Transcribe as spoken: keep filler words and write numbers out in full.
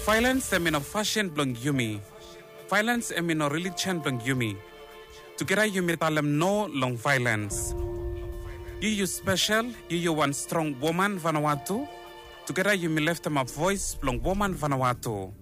Violence emino fashion blong yumi. Violence emino religion blong yumi. Together yumi talem no long violence. You you special, you you one strong woman Vanuatu. Together yumi left them a voice blong woman Vanuatu.